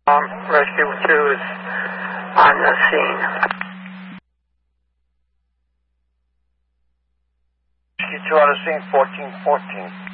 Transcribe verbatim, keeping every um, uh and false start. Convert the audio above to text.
Um, Rescue two is on the scene. Rescue two on the scene, fourteen fourteen.